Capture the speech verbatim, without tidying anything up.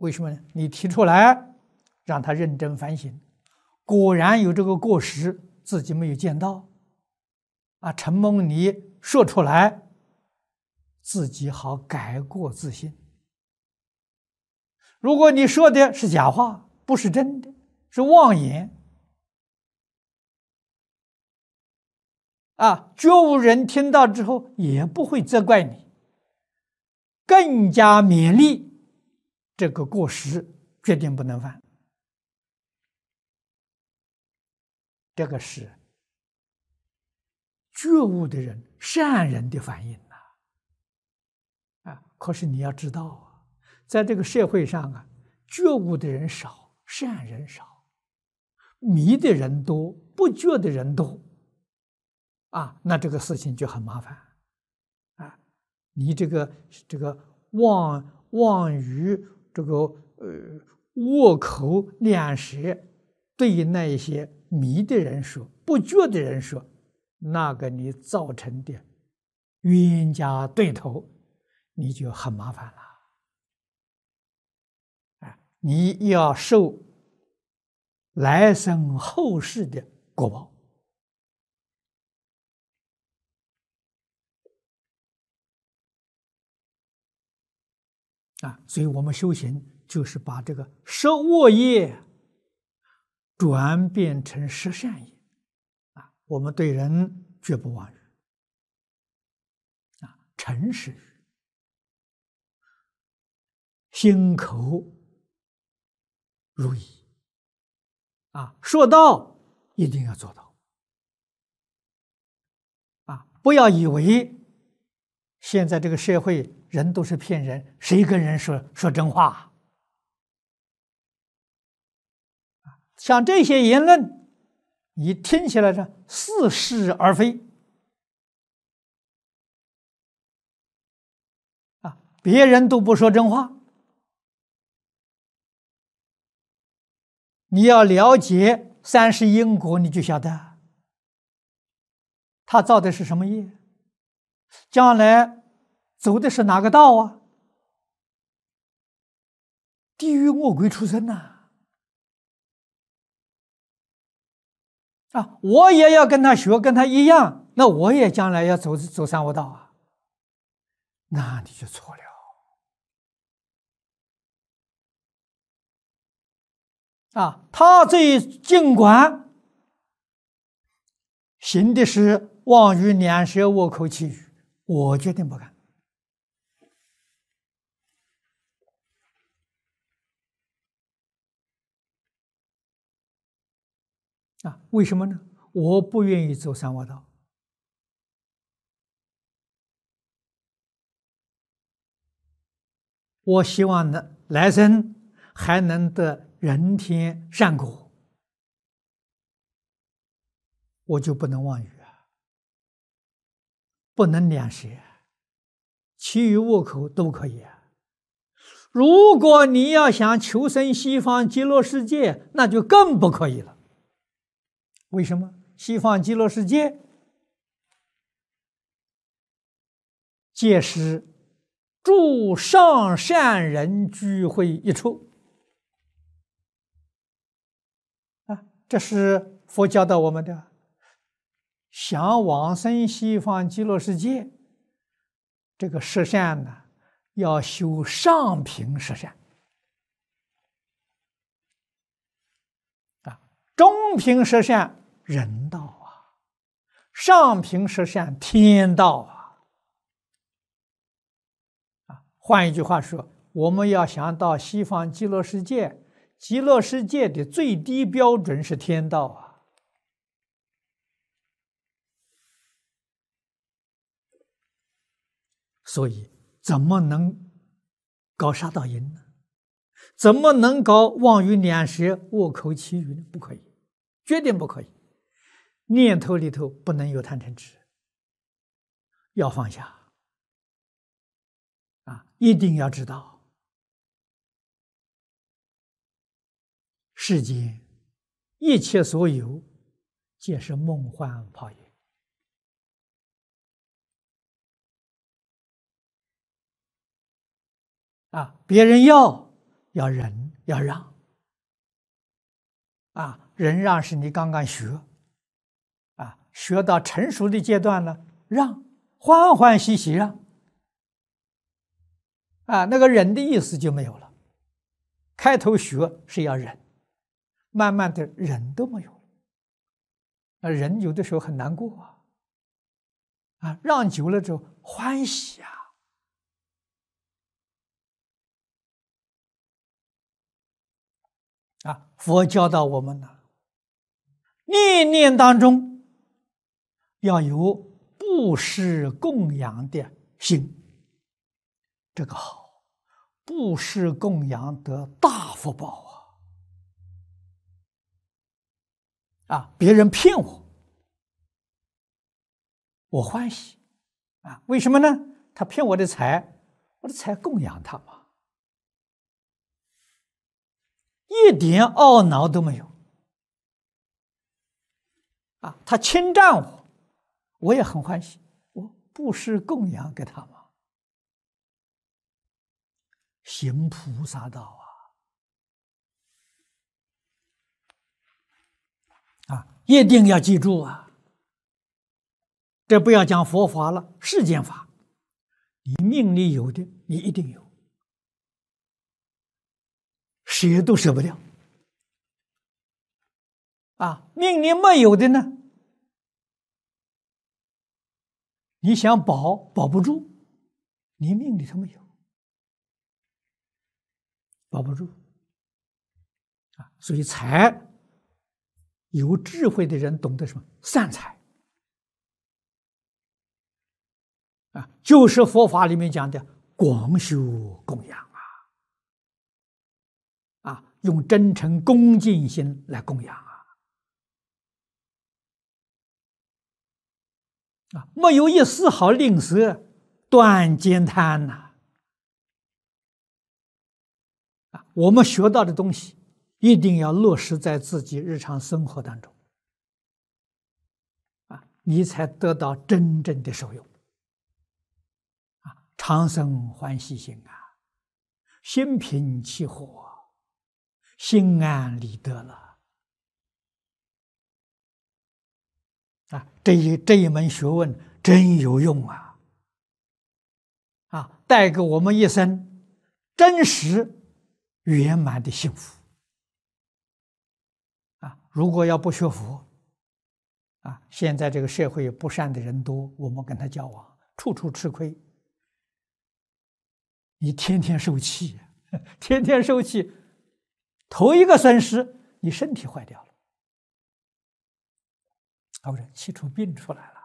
为什么呢？你提出来，让他认真反省，果然有这个过失，自己没有见到，啊，承蒙你说出来，自己好改过自新。如果你说的是假话，不是真的，是妄言，啊，觉悟人听到之后也不会责怪你，更加勉励这个过失决定不能犯。这个是觉悟的人善人的反应呐，啊！可是你要知道啊，在这个社会上啊，觉悟的人少，善人少，迷的人多，不觉的人多，啊，那这个事情就很麻烦，啊！你这个这个妄妄语，这个呃恶口两舌，对那一些迷的人说，不觉的人说，那个你造成的冤家对头，你就很麻烦了。啊，你要受来生后世的果报。啊，所以我们修行就是把这个十恶业转变成十善业。啊，我们对人绝不妄语，啊，诚实语，心口如一，啊，说到一定要做到，啊，不要以为现在这个社会人都是骗人，谁跟人说说真话？像这些言论，你听起来是似是而非，啊，别人都不说真话。你要了解三世因果，你就晓得他造的是什么业，将来走的是哪个道啊？地狱恶鬼出身呐！啊，我也要跟他学，跟他一样，那我也将来要走走三恶道啊，那你就错了。啊，他这尽管行的是妄语两舌恶口绮语，我决定不干。啊，为什么呢？我不愿意走三恶道。我希望呢，来生还能得人天善果，我就不能妄语啊，不能两舌，其余恶口都可以啊。如果你要想求生西方极乐世界，那就更不可以了。为什么？西方极乐世界皆是诸上善人聚会一处啊，这是佛教导我们的。想往生西方极乐世界，这个十善呢，要修上品十善啊，中品十善人道啊，上品十善天道啊。啊，换一句话说，我们要想到西方极乐世界，极乐世界的最低标准是天道啊。所以，怎么能搞杀盗淫呢？怎么能搞妄语两舌、恶口绮语呢？不可以，绝对不可以。念头里头不能有贪嗔痴，要放下啊！一定要知道，世间一切所有，皆是梦幻泡影。啊，别人要要忍，要让。啊，忍让是你刚刚学，啊，学到成熟的阶段了，让，欢欢喜喜让。啊，那个忍的意思就没有了。开头学是要忍，慢慢的忍都没有了。啊，忍有的时候很难过啊。啊，让久了之后欢喜啊。啊，佛教导我们呢，念念当中要有布施供养的心，这个好，布施供养得大福报啊！啊，别人骗我，我欢喜啊！为什么呢？他骗我的财，我的财供养他嘛，一点懊恼都没有啊！他侵占我，我也很欢喜，我布施供养给他嘛，行菩萨道啊！啊，一定要记住啊！这不要讲佛法了，世间法，你命里有的，你一定有，舍都舍不掉。啊，命里没有的呢，你想保保不住，你命里头没有，保不住。啊，所以财，有智慧的人懂得什么？善财。啊，就是佛法里面讲的广修供养啊，啊，用真诚恭敬心来供养啊，啊，没有一丝毫吝啬，断慳贪呐，啊，我们学到的东西一定要落实在自己日常生活当中，啊，你才得到真正的受用。常生欢喜心啊，心平气和，心安理得了啊！这一这一门学问真有用啊！啊，带给我们一生真实圆满的幸福啊！如果要不学佛啊，现在这个社会不善的人多，我们跟他交往，处处吃亏。你天天受气，天天受气，头一个损失，你身体坏掉了，啊，不是气出病出来了。